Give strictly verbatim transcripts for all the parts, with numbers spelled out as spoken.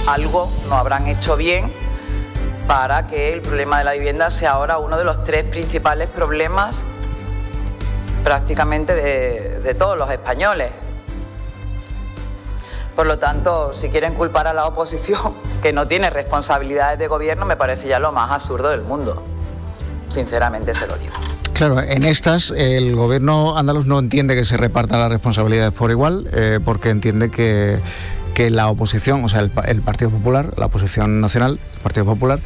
algo no habrán hecho bien para que el problema de la vivienda sea ahora uno de los tres principales problemas prácticamente de, de todos los españoles. Por lo tanto, si quieren culpar a la oposición, que no tiene responsabilidades de gobierno, me parece ya lo más absurdo del mundo. Sinceramente se lo digo. Claro, en estas el gobierno andaluz no entiende que se repartan las responsabilidades por igual, eh, porque entiende que, que la oposición, o sea, el, el Partido Popular, la oposición nacional, el Partido Popular,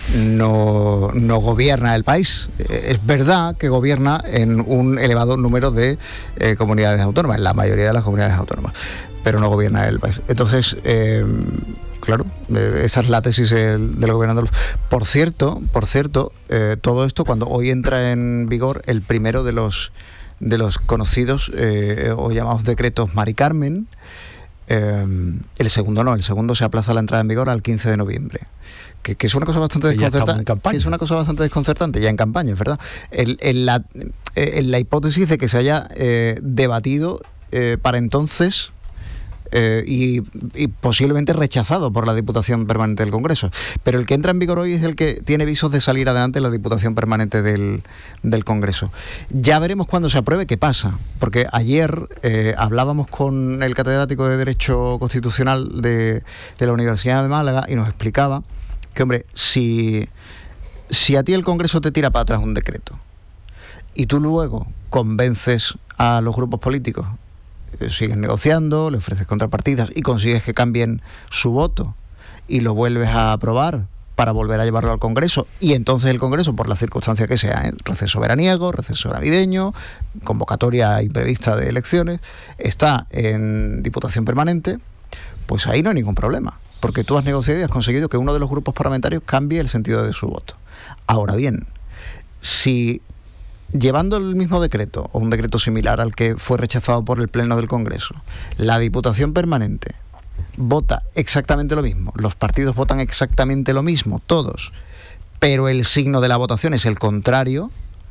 no, no gobierna el país. Eh, es verdad que gobierna en un elevado número de eh, comunidades autónomas, en la mayoría de las comunidades autónomas, pero no gobierna el país. Entonces, eh, claro, eh, esa es la tesis del, del gobierno andaluz. Por cierto, por cierto, eh, todo esto cuando hoy entra en vigor el primero de los de los conocidos eh, o llamados decretos Mari Carmen, eh, el segundo no, el segundo se aplaza la entrada en vigor al quince de noviembre. Que, que es una cosa bastante desconcertante, que es una cosa bastante desconcertante ya en campaña, es verdad. El, en, la, en la hipótesis de que se haya eh, debatido eh, para entonces eh, y, y posiblemente rechazado por la Diputación Permanente del Congreso. Pero el que entra en vigor hoy es el que tiene visos de salir adelante en la Diputación Permanente del, del Congreso. Ya veremos cuando se apruebe qué pasa, porque ayer eh, hablábamos con el catedrático de Derecho Constitucional de, de la Universidad de Málaga y nos explicaba que, hombre, si, si a ti el Congreso te tira para atrás un decreto y tú luego convences a los grupos políticos, eh, sigues negociando, le ofreces contrapartidas y consigues que cambien su voto y lo vuelves a aprobar para volver a llevarlo al Congreso, y entonces el Congreso, por la circunstancia que sea, ¿eh? receso veraniego, receso navideño, convocatoria imprevista de elecciones, está en Diputación Permanente, pues ahí no hay ningún problema, porque tú has negociado y has conseguido que uno de los grupos parlamentarios cambie el sentido de su voto. Ahora bien, si llevando el mismo decreto, o un decreto similar al que fue rechazado por el Pleno del Congreso, la Diputación Permanente vota exactamente lo mismo, los partidos votan exactamente lo mismo, todos, pero el signo de la votación es el contrario,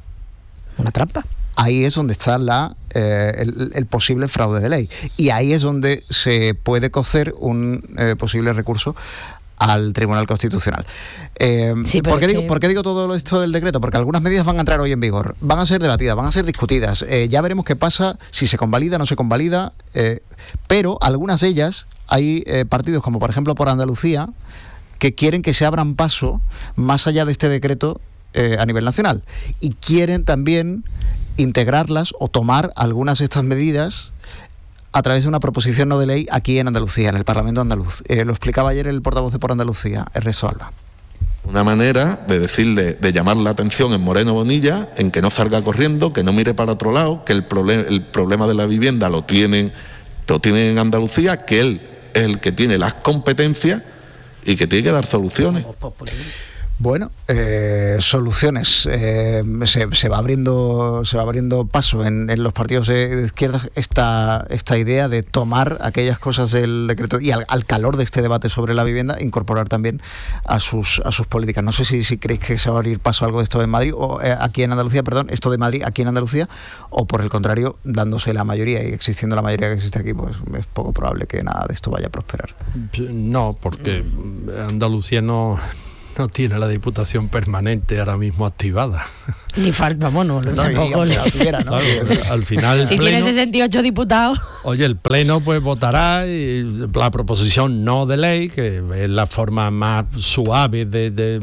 una trampa. Ahí es donde está la, eh, el, el posible fraude de ley. Y ahí es donde se puede cocer un eh, posible recurso al Tribunal Constitucional. Eh, sí, ¿por, qué digo, que... ¿Por qué digo todo esto del decreto? Porque algunas medidas van a entrar hoy en vigor, van a ser debatidas, van a ser discutidas. Eh, ya veremos qué pasa, si se convalida o no se convalida, eh, pero algunas de ellas, hay eh, partidos como por ejemplo por Andalucía, que quieren que se abran paso más allá de este decreto eh, a nivel nacional. Y quieren también integrarlas o tomar algunas de estas medidas a través de una proposición no de ley aquí en Andalucía, en el Parlamento andaluz. Eh, lo explicaba ayer el portavoz de Por Andalucía, Ernesto Alba. Una manera de decirle, de llamar la atención en Moreno Bonilla, en que no salga corriendo, que no mire para otro lado, que el, problem, el problema de la vivienda lo tienen, lo tienen en Andalucía, que él es el que tiene las competencias y que tiene que dar soluciones. Bueno, eh, soluciones. Eh, se, se va abriendo, se va abriendo paso en, en los partidos de, de izquierda esta, esta idea de tomar aquellas cosas del decreto y al, al calor de este debate sobre la vivienda, incorporar también a sus a sus políticas. No sé si, si creéis que se va a abrir paso algo de esto en Madrid o eh, aquí en Andalucía, perdón, esto de Madrid aquí en Andalucía, o por el contrario, dándose la mayoría y existiendo la mayoría que existe aquí, pues es poco probable que nada de esto vaya a prosperar. No, porque Andalucía no no tiene la Diputación Permanente ahora mismo activada. Ni falta, bueno, no, tampoco la tuviera, ¿no? Claro, al final el si pleno, tiene sesenta y ocho diputados. Oye, el Pleno pues votará y la proposición no de ley, que es la forma más suave de, de,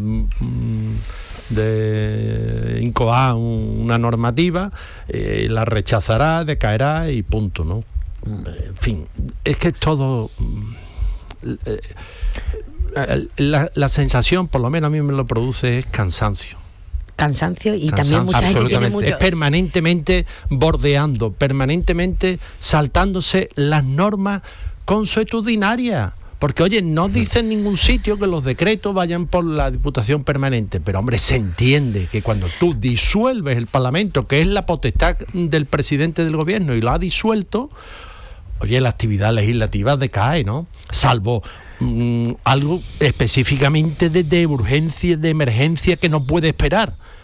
de incoar una normativa, eh, la rechazará, decaerá y punto, ¿no? En fin, es que es todo... Eh, La, la sensación, por lo menos a mí me lo produce, es cansancio. Cansancio y cansancio, también mucha gente tiene mucho... Es permanentemente bordeando, permanentemente saltándose las normas consuetudinarias. Porque, oye, no dice en ningún sitio que los decretos vayan por la Diputación Permanente, pero, hombre, se entiende que cuando tú disuelves el Parlamento, que es la potestad del presidente del gobierno, y lo ha disuelto, oye, la actividad legislativa decae, ¿no? Salvo... Mm, algo específicamente de, de urgencia, de emergencia que no puede esperar.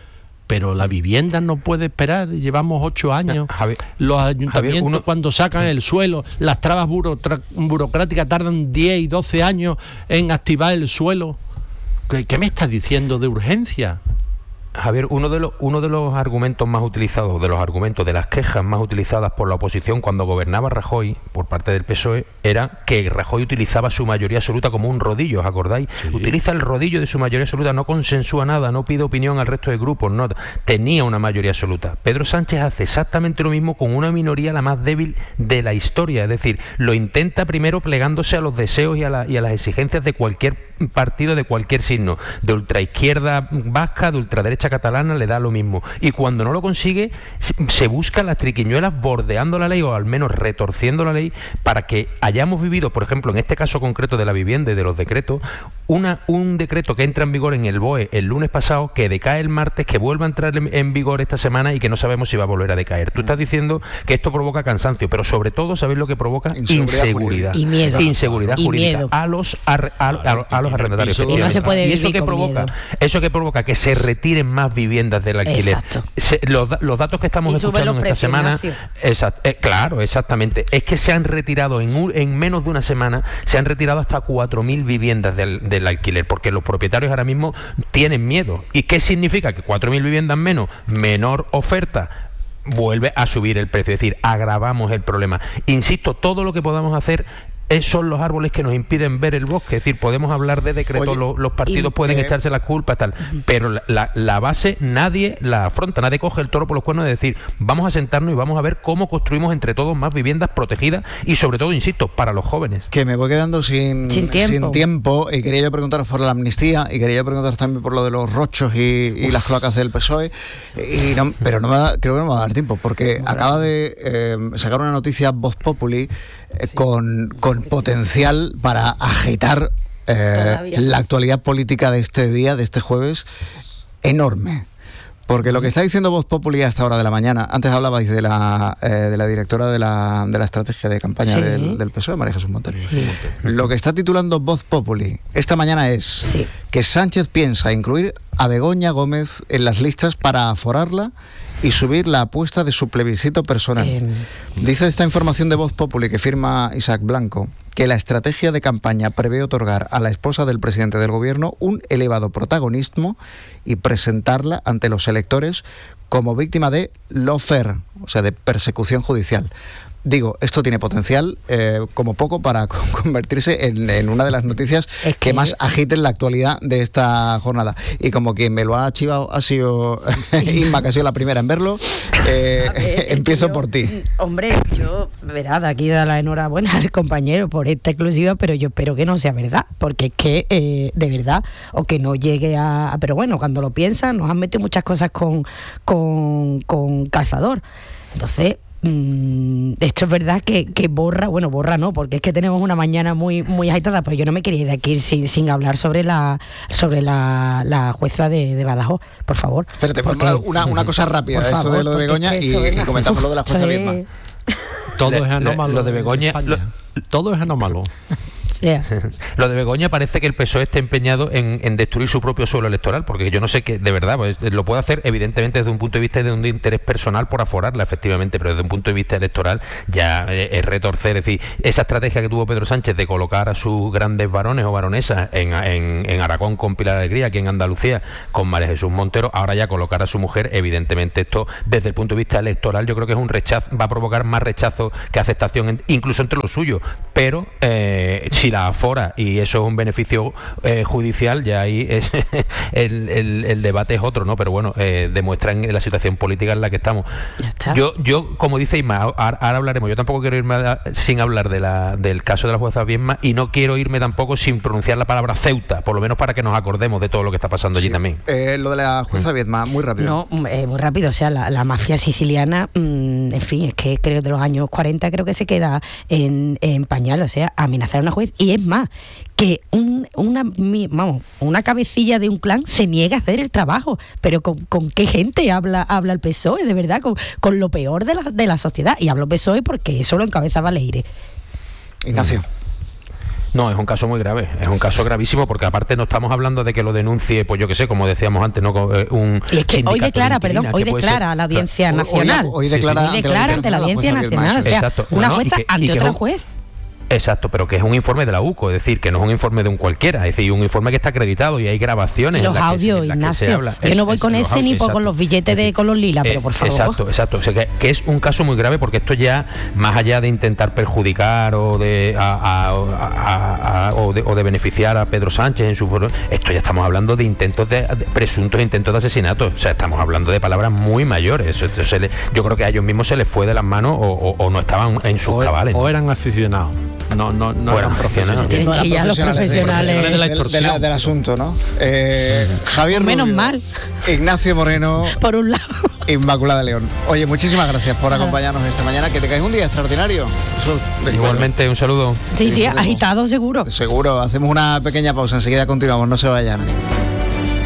pero la vivienda no puede esperar, llevamos ocho años. Javier, los ayuntamientos, Javier, uno... cuando sacan el suelo, las trabas burotra- burocráticas tardan diez y doce años en activar el suelo. ¿Qué, qué me estás diciendo de urgencia? Javier, uno de los uno de los argumentos más utilizados, de los argumentos, de las quejas más utilizadas por la oposición cuando gobernaba Rajoy, por parte del P S O E, era que Rajoy utilizaba su mayoría absoluta como un rodillo, ¿os acordáis? Sí. Utiliza el rodillo de su mayoría absoluta, no consensúa nada, no pide opinión al resto de grupos, no, tenía una mayoría absoluta. Pedro Sánchez hace exactamente lo mismo con una minoría la más débil de la historia, es decir, lo intenta primero plegándose a los deseos y a, la, y a las exigencias de cualquier partido de cualquier signo, de ultraizquierda vasca, de ultraderecha catalana, le da lo mismo. Y cuando no lo consigue, se busca las triquiñuelas bordeando la ley o al menos retorciendo la ley para que hayamos vivido, por ejemplo, en este caso concreto de la vivienda y de los decretos, una, un decreto que entra en vigor en el B O E el lunes pasado, que decae el martes, que vuelva a entrar en, en vigor esta semana y que no sabemos si va a volver a decaer. Tú estás diciendo que esto provoca cansancio, pero sobre todo, ¿sabéis lo que provoca? Inseguridad. Y miedo. Inseguridad y jurídica miedo. a los, a, a, a, a los arrendatarios. Y no se puede ¿Y vivir eso que con provoca? miedo. Eso que provoca que se retiren más viviendas del alquiler. Exacto. Se, los, los datos que estamos y escuchando en esta semana, esa, eh, claro, exactamente, es que se han retirado en, un, en menos de una semana, se han retirado hasta cuatro mil viviendas del, del alquiler, porque los propietarios ahora mismo tienen miedo. ¿Y qué significa? Que cuatro mil viviendas menos, menor oferta, vuelve a subir el precio, es decir, agravamos el problema. Insisto, todo lo que podamos hacer son los árboles que nos impiden ver el bosque, es decir, podemos hablar de decretos, Oye, los, los partidos pueden eh, echarse las culpas, tal, pero la, la, la base nadie la afronta, nadie coge el toro por los cuernos de decir, vamos a sentarnos y vamos a ver cómo construimos entre todos más viviendas protegidas y sobre todo, insisto, para los jóvenes. Que me voy quedando sin, sin, tiempo. sin tiempo y quería yo preguntaros por la amnistía y quería yo preguntaros también por lo de los rochos y, y las cloacas del P S O E, y no, pero no me da, creo que no me va a dar tiempo porque acaba de eh, sacar una noticia Voz Populi eh, sí. con, con potencial para agitar eh, la actualidad política de este día, de este jueves, enorme. Porque lo que está diciendo Voz Populi a esta hora de la mañana, antes hablabais de la eh, de la directora de la, de la estrategia de campaña sí. del, del P S O E, María Jesús Montero. Sí. Lo que está titulando Voz Populi esta mañana es sí. que Sánchez piensa incluir a Begoña Gómez en las listas para aforarla y subir la apuesta de su plebiscito personal. Eh. Dice esta información de Voz Populi que firma Isaac Blanco que la estrategia de campaña prevé otorgar a la esposa del presidente del gobierno un elevado protagonismo y presentarla ante los electores como víctima de lawfare, o sea, de persecución judicial. Digo, esto tiene potencial eh, como poco para convertirse en, en una de las noticias es que, que más agiten la actualidad de esta jornada. Y como quien me lo ha chivado ha sido Inma, que ha sido la primera en verlo, eh, ver, empiezo yo, por ti. Hombre, yo, verá, de aquí da la enhorabuena al compañero por esta exclusiva, pero yo espero que no sea verdad, porque es que, eh, de verdad, o que no llegue a... Pero bueno, cuando lo piensan, nos han metido muchas cosas con, con, con calzador. Entonces... esto es verdad que, que borra, bueno, borra no, porque es que tenemos una mañana muy muy agitada, pero yo no me quería ir de aquí sin, sin hablar sobre la sobre la, la jueza de, de Badajoz, por favor. Espérate, porque, una, una cosa rápida, eso favor, de lo de Begoña y, y comentamos lo de la jueza Viedma. Todo es anómalo. Lo de Begoña, lo, todo es anómalo. Yeah. Lo de Begoña parece que el P S O E está empeñado en, en destruir su propio suelo electoral, porque yo no sé qué, de verdad, pues, lo puede hacer evidentemente desde un punto de vista de un interés personal por aforarla, efectivamente, pero desde un punto de vista electoral ya es, es retorcer, es decir, esa estrategia que tuvo Pedro Sánchez de colocar a sus grandes varones o varonesas en, en, en Aragón con Pilar Alegría, aquí en Andalucía con María Jesús Montero, ahora ya colocar a su mujer, evidentemente esto desde el punto de vista electoral yo creo que es un rechazo, va a provocar más rechazo que aceptación, en, incluso entre los suyos, pero eh, si la afora y eso es un beneficio eh, judicial, ya ahí es el, el, el debate es otro, ¿no? Pero bueno, eh, demuestran la situación política en la que estamos. Yo, yo como dice Isma, ahora, ahora hablaremos, yo tampoco quiero irme a, sin hablar de la, del caso de la jueza Viedma y no quiero irme tampoco sin pronunciar la palabra Ceuta, por lo menos para que nos acordemos de todo lo que está pasando allí sí. también. Eh, lo de la jueza Viedma, muy rápido. No, eh, muy rápido, o sea, la, la mafia siciliana, mmm, en fin, es que creo de los años cuarenta creo que se queda en, en pañal, o sea, amenazar a una juez y es más, que un, una, vamos, una cabecilla de un clan se niega a hacer el trabajo, pero con, con qué gente habla habla el P S O E, de verdad, con, con lo peor de la, de la sociedad, y hablo P S O E porque eso lo encabezaba Leire. Ignacio. No, es un caso muy grave, es un caso gravísimo, porque aparte no estamos hablando de que lo denuncie, pues yo qué sé, como decíamos antes, no un y es que hoy declara, perdón, hoy declara a la Audiencia Nacional. Hoy, hoy declara, sí, sí. hoy declara ante la Audiencia Nacional, o sea, exacto. una jueza no, no, ante otro juez. Exacto, pero que es un informe de la U C O, es decir, que no es un informe de un cualquiera, es decir, un informe que está acreditado y hay grabaciones. Y los en las audios, que se, en Ignacio, las que se habla. yo es, no voy es, con ese audios, ni exacto. con los billetes de color lila, pero por favor. Exacto, exacto, o sea, que, que es un caso muy grave, porque esto ya, más allá de intentar perjudicar o de, a, a, a, a, o de, o de beneficiar a Pedro Sánchez en su foro, esto ya estamos hablando de intentos de, de presuntos intentos de asesinato, o sea, estamos hablando de palabras muy mayores. Eso, eso se le, yo creo que a ellos mismos se les fue de las manos o, o, o no estaban en sus o, cabales. O eran aficionados. No, no, no o eran profesionales. No eran ya los profesionales de la extorsión, de la, del asunto, ¿no? Eh, Javier Rubio, menos mal. Ignacio Moreno, por un lado, Inmaculada León. Oye, muchísimas gracias por acompañarnos esta mañana. Que te cae un día extraordinario. Eso, igualmente, un saludo. Sí, sí, sí agitado seguro. Seguro. Hacemos una pequeña pausa. Enseguida continuamos. No se vayan.